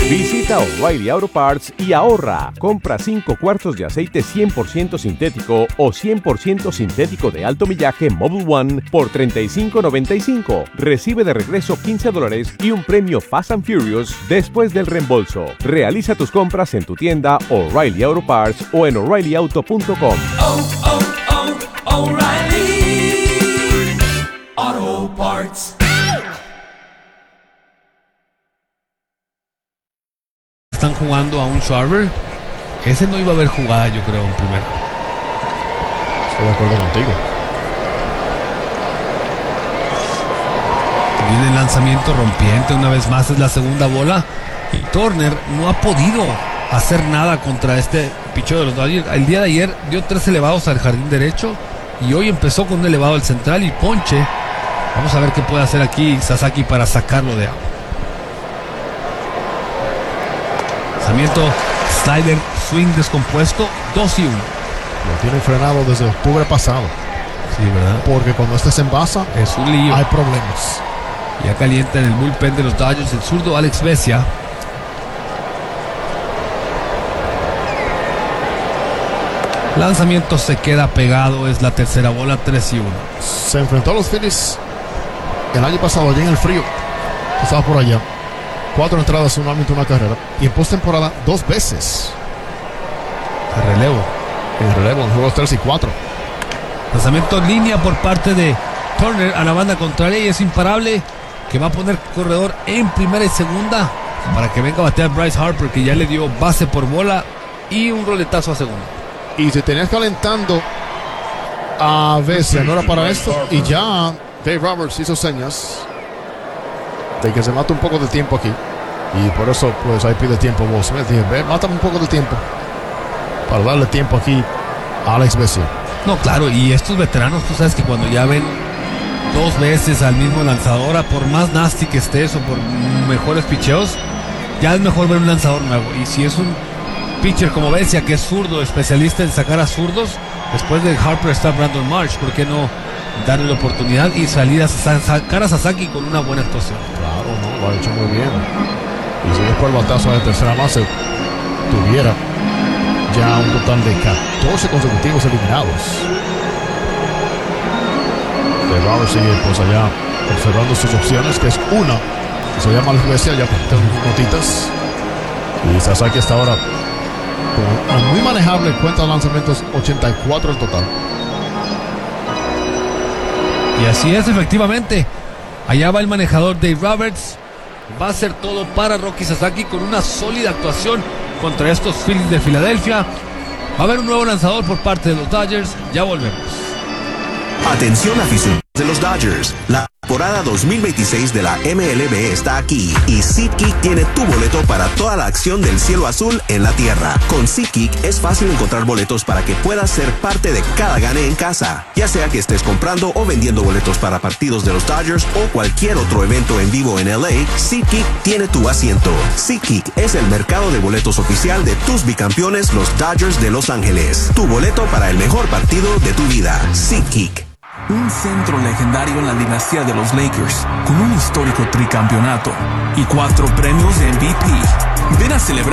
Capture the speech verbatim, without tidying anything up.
Visita O'Reilly Auto Parts y ahorra. Compra cinco cuartos de aceite cien por ciento sintético o cien por ciento sintético de alto millaje Mobil One por treinta y cinco noventa y cinco. Recibe de regreso quince dólares y un premio Fast and Furious después del reembolso. Realiza tus compras en tu tienda O'Reilly Auto Parts o en O'Reilly Auto punto com. Oh, oh, oh, O'Reilly Auto Parts. Están jugando a un Schwarber. Ese no iba a haber jugada, yo creo, en primera. Estoy de acuerdo contigo. Viene el lanzamiento rompiente, una vez más es la segunda bola. Y Turner no ha podido hacer nada contra este picheo de los Dodgers. El día de ayer dio tres elevados al jardín derecho y hoy empezó con un elevado al central y ponche. Vamos a ver qué puede hacer aquí Sasaki para sacarlo de agua. Lanzamiento, slider, swing descompuesto, dos y uno. Lo tienen frenado desde octubre pasado. Sí, ¿verdad? Porque cuando estés en base es un lío. Hay problemas. Ya calienta en el bullpen de los Dodgers el zurdo Alex Vesia. Lanzamiento se queda pegado, es la tercera bola, tres y uno. Se enfrentó a los Phillies el año pasado allí en el frío. Estaba por allá. Cuatro entradas, un árbitro, una carrera. Y en postemporada dos veces. De relevo. En relevo, en juegos tres y cuatro. Lanzamiento en línea por parte de Turner a la banda contraria y es imparable, que va a poner corredor en primera y segunda para que venga a batear Bryce Harper, que ya le dio base por bola y un roletazo a segunda. Y se tenías calentando a veces, no era para esto. Y ya Dave Roberts hizo señas de que se mata un poco de tiempo aquí. Y por eso pues ahí pide tiempo vos. Me dije, ve, mátame un poco de tiempo para darle tiempo aquí a Alex Vesia. No, claro, y estos veteranos, tú sabes que cuando ya ven dos veces al mismo lanzador, por más nasty que estés o por mejores picheos, ya es mejor ver un lanzador nuevo. Y si es un pitcher como Vesia, que es zurdo, especialista en sacar a zurdos, después de Harper está Brandon Marsh, ¿por qué no darle la oportunidad y salir a sacar a Sasaki con una buena actuación? Claro, no, lo ha hecho muy bien. Y si después el batazo de tercera base tuviera ya un total de catorce consecutivos eliminados. De Robert sigue pues allá observando sus opciones, que es una que se llama Alex Vesia, ya tengo notitas. Y Sasaki hasta ahora con muy manejable cuenta de lanzamientos, ochenta y cuatro en total. Y así es, efectivamente. Allá va el manejador Dave Roberts. Va a hacer todo para Roki Sasaki con una sólida actuación contra estos Phillies de Filadelfia. Va a haber un nuevo lanzador por parte de los Dodgers. Ya volvemos. Atención, aficionados de los Dodgers. La temporada dos mil veintiséis de la M L B está aquí y SeatGeek tiene tu boleto para toda la acción del cielo azul en la tierra. Con SeatGeek es fácil encontrar boletos para que puedas ser parte de cada gane en casa, ya sea que estés comprando o vendiendo boletos para partidos de los Dodgers o cualquier otro evento en vivo en L A. SeatGeek tiene tu asiento. SeatGeek es el mercado de boletos oficial de tus bicampeones, los Dodgers de Los Ángeles. Tu boleto para el mejor partido de tu vida. SeatGeek. Un centro legendario en la dinastía de los Lakers, con un histórico tricampeonato y cuatro premios de M V P. Ven a celebrar